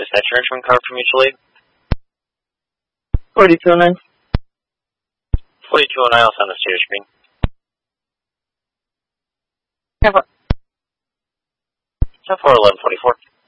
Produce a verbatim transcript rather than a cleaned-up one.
Is that your insurance card for mutual aid? forty-two oh nine. forty-two oh nine, I'll send this to your screen. Have a ten four eleven forty-four.